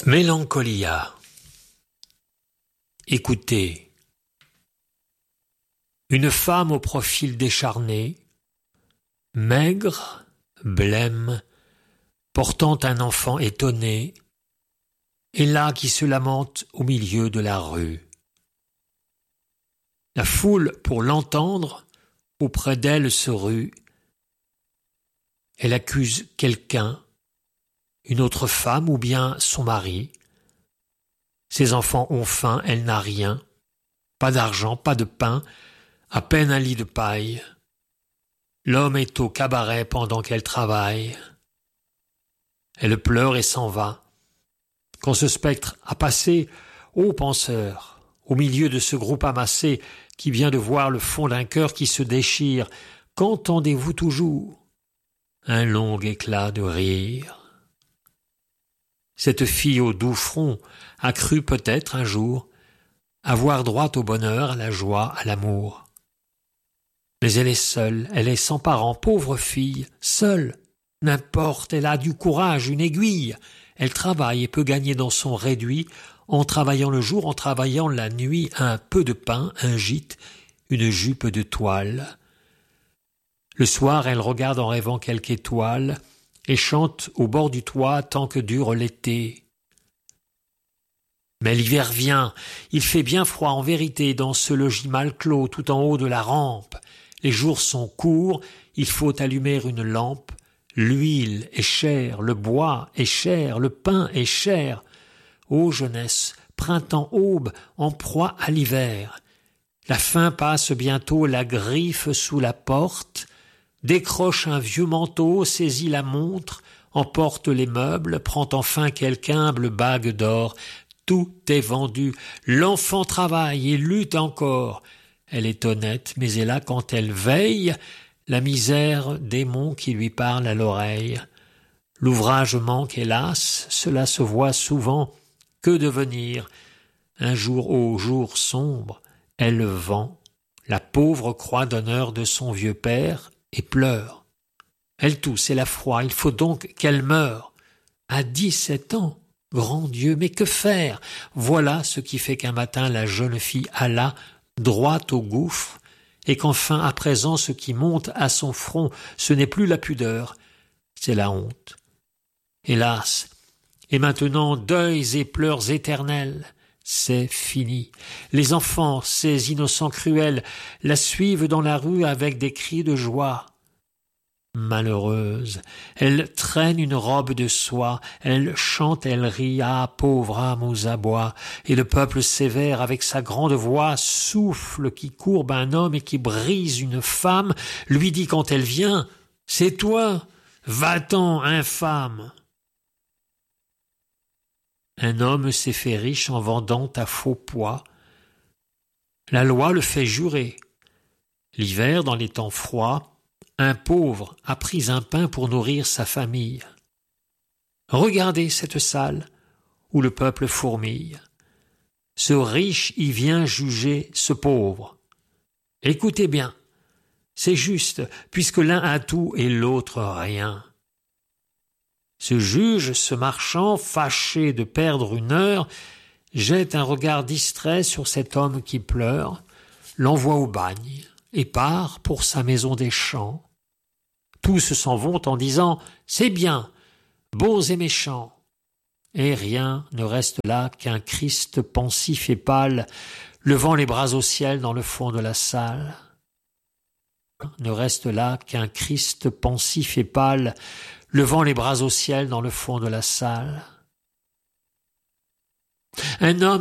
Mélancolia. Écoutez. Une femme au profil décharné, maigre, blême, portant un enfant étonné, est là qui se lamente au milieu de la rue. La foule, pour l'entendre, auprès d'elle se rue. Elle accuse quelqu'un, une autre femme ou bien son mari. Ses enfants ont faim, elle n'a rien, pas d'argent, pas de pain, à peine un lit de paille. L'homme est au cabaret pendant qu'elle travaille. Elle pleure et s'en va. Quand ce spectre a passé, ô penseur, au milieu de ce groupe amassé qui vient de voir le fond d'un cœur qui se déchire, qu'entendez-vous toujours? Un long éclat de rire. Cette fille au doux front a cru peut-être un jour avoir droit au bonheur, à la joie, à l'amour. Mais elle est seule, elle est sans parents, pauvre fille, seule. N'importe, elle a du courage, une aiguille. Elle travaille et peut gagner dans son réduit, en travaillant le jour, en travaillant la nuit, un peu de pain, un gîte, une jupe de toile. Le soir, elle regarde en rêvant quelque étoile, et chante au bord du toit tant que dure l'été. Mais l'hiver vient, il fait bien froid en vérité dans ce logis mal clos tout en haut de la rampe. Les jours sont courts, il faut allumer une lampe. L'huile est chère, le bois est cher, le pain est cher. Ô jeunesse, printemps, aube, en proie à l'hiver. La faim passe bientôt la griffe sous la porte, décroche un vieux manteau, saisit la montre, emporte les meubles, prend enfin quelque humble bague d'or. Tout est vendu, l'enfant travaille et lutte encore. Elle est honnête, mais elle a quand elle veille la misère démon qui lui parle à l'oreille. L'ouvrage manque, hélas, cela se voit souvent. Que devenir? Un jour au jour sombre, elle vend la pauvre croix d'honneur de son vieux père et pleure. Elle tousse et la froid, il faut donc qu'elle meure. À 17 ans, grand Dieu, mais que faire? Voilà ce qui fait qu'un matin la jeune fille alla droit au gouffre, et qu'enfin à présent ce qui monte à son front, ce n'est plus la pudeur, c'est la honte. Hélas, et maintenant deuils et pleurs éternels, c'est fini. Les enfants, ces innocents cruels, la suivent dans la rue avec des cris de joie. Malheureuse, elle traîne une robe de soie, elle chante, elle rit, ah, pauvre âme aux abois, et le peuple sévère avec sa grande voix souffle qui courbe un homme et qui brise une femme, lui dit quand elle vient, c'est toi, va-t'en, infâme. Un homme s'est fait riche en vendant à faux poids. La loi le fait jurer. L'hiver, dans les temps froids, un pauvre a pris un pain pour nourrir sa famille. Regardez cette salle où le peuple fourmille. Ce riche y vient juger ce pauvre. Écoutez bien, c'est juste, puisque l'un a tout et l'autre rien. Ce juge, ce marchand, fâché de perdre une heure, jette un regard distrait sur cet homme qui pleure, l'envoie au bagne et part pour sa maison des champs. Tous s'en vont en disant « C'est bien, beaux et méchants ». Et rien ne reste là qu'un Christ pensif et pâle, levant les bras au ciel dans le fond de la salle. Ne reste là qu'un Christ pensif et pâle, levant les bras au ciel dans le fond de la salle. Un homme